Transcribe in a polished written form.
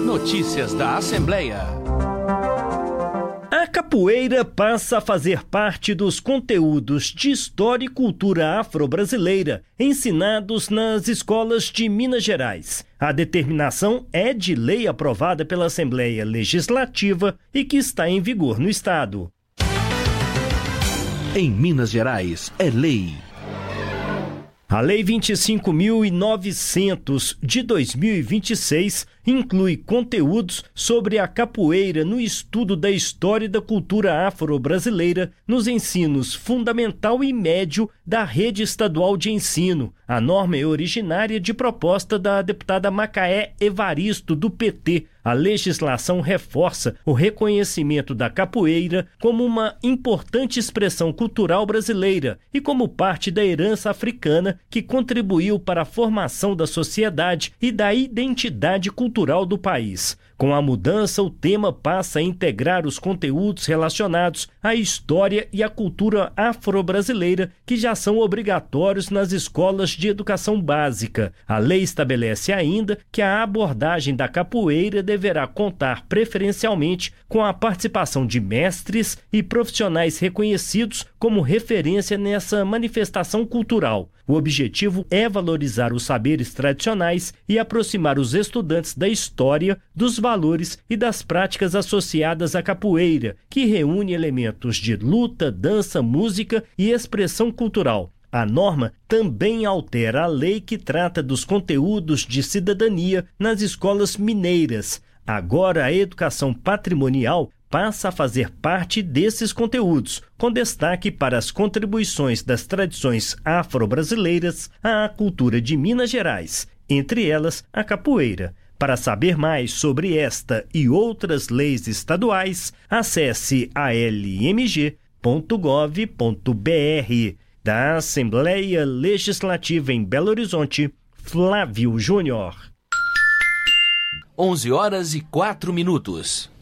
Notícias da Assembleia. A capoeira passa a fazer parte dos conteúdos de história e cultura afro-brasileira ensinados nas escolas de Minas Gerais. A determinação é de lei aprovada pela Assembleia Legislativa e que está em vigor no estado. Em Minas Gerais, é lei. A Lei 25.900 de 2026 inclui conteúdos sobre a capoeira no estudo da história e da cultura afro-brasileira nos ensinos fundamental e médio da rede estadual de ensino. A norma é originária de proposta da deputada Macaé Evaristo, do PT. A legislação reforça o reconhecimento da capoeira como uma importante expressão cultural brasileira e como parte da herança africana que contribuiu para a formação da sociedade e da identidade cultural do país. Com a mudança, o tema passa a integrar os conteúdos relacionados à história e à cultura afro-brasileira que já são obrigatórios nas escolas de educação básica. A lei estabelece ainda que a abordagem da capoeira deverá contar preferencialmente com a participação de mestres e profissionais reconhecidos como referência nessa manifestação cultural. O objetivo é valorizar os saberes tradicionais e aproximar os estudantes da história, dos valores e das práticas associadas à capoeira, que reúne elementos de luta, dança, música e expressão cultural. A norma também altera a lei que trata dos conteúdos de cidadania nas escolas mineiras. Agora, a educação patrimonial passa a fazer parte desses conteúdos, com destaque para as contribuições das tradições afro-brasileiras à cultura de Minas Gerais, entre elas a capoeira. Para saber mais sobre esta e outras leis estaduais, acesse almg.gov.br. Da Assembleia Legislativa em Belo Horizonte, Flávio Júnior. 11h04.